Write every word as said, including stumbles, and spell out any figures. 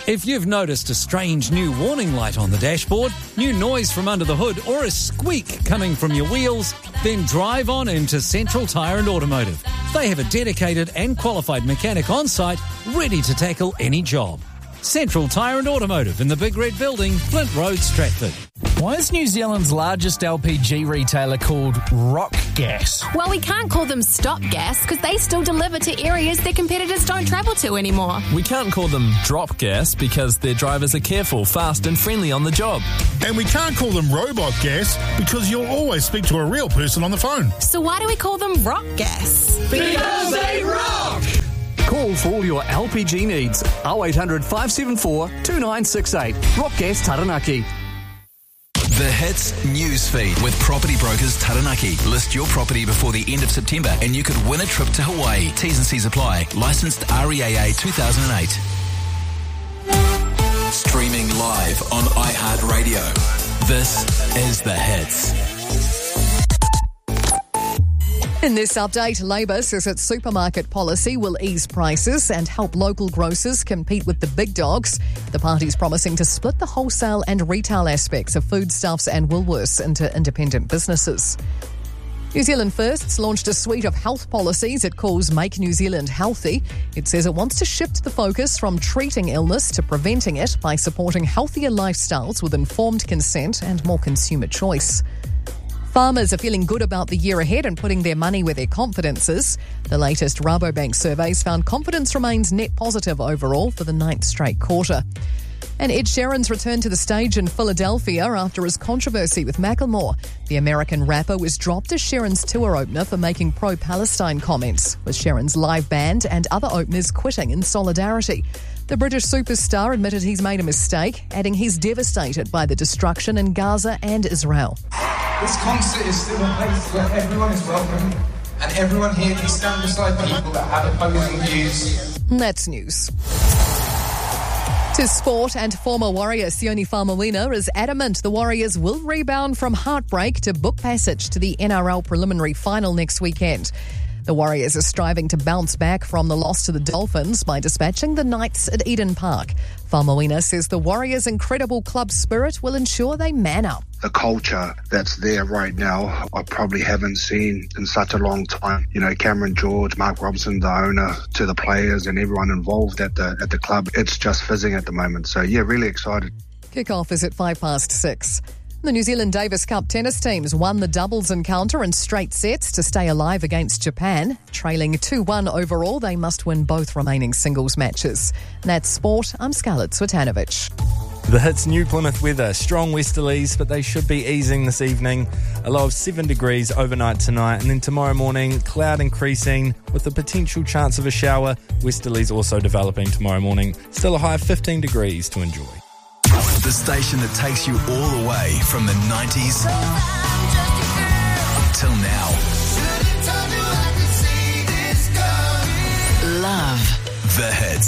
If you've noticed a strange new warning light on the dashboard, new noise from under the hood, or a squeak coming from your wheels, then drive on into Central Tyre and Automotive. They have a dedicated and qualified mechanic on site, ready to tackle any job. Central Tyre and Automotive in the Big Red Building, Flint Road, Stratford. Why is New Zealand's largest L P G retailer called Rock Gas? Well, we can't call them Stop Gas because they still deliver to areas their competitors don't travel to anymore. We can't call them Drop Gas because their drivers are careful, fast and friendly on the job. And we can't call them Robot Gas because you'll always speak to a real person on the phone. So why do we call them Rock Gas? Because they rock! Call for all your L P G needs. oh eight hundred, five seven four, two nine six eight. Rock Gas Taranaki. The Hits news feed with Property Brokers Taranaki. List your property before the end of September and you could win a trip to Hawaii. T's and C's apply. Licensed R E A A two thousand eight. Streaming live on iHeartRadio. This is The Hits. In this update, Labor says its supermarket policy will ease prices and help local grocers compete with the big dogs. The party's promising to split the wholesale and retail aspects of foodstuffs and Woolworths into independent businesses. New Zealand Firsts launched a suite of health policies it calls Make New Zealand Healthy. It says it wants to shift the focus from treating illness to preventing it by supporting healthier lifestyles with informed consent and more consumer choice. Farmers are feeling good about the year ahead and putting their money where their confidence is. The latest Rabobank surveys found confidence remains net positive overall for the ninth straight quarter. And Ed Sheeran's return to the stage in Philadelphia after his controversy with Macklemore. The American rapper was dropped as Sheeran's tour opener for making pro-Palestine comments, with Sheeran's live band and other openers quitting in solidarity. The British superstar admitted he's made a mistake, adding he's devastated by the destruction in Gaza and Israel. This concert is still a place where everyone is welcome and everyone here can stand beside people that have opposing views. That's news. To sport, and former Warrior Sione Faumuina is adamant the Warriors will rebound from heartbreak to book passage to the N R L preliminary final next weekend. The Warriors are striving to bounce back from the loss to the Dolphins by dispatching the Knights at Eden Park. Faumuina says the Warriors' incredible club spirit will ensure they man up. The culture that's there right now, I probably haven't seen in such a long time. You know, Cameron George, Mark Robson, the owner, to the players and everyone involved at the at the club. It's just fizzing at the moment. So, yeah, really excited. Kick-off is at five past six. The New Zealand Davis Cup tennis teams won the doubles encounter in straight sets to stay alive against Japan. Trailing two one overall, they must win both remaining singles matches. That's sport. I'm Scarlett Swetanovich. The Hits New Plymouth weather. Strong westerlies, but they should be easing this evening. A low of seven degrees overnight tonight, and then tomorrow morning, cloud increasing with the potential chance of a shower. Westerlies also developing tomorrow morning. Still a high of fifteen degrees to enjoy. The station that takes you all the way from the nineties till now. Love the Hits.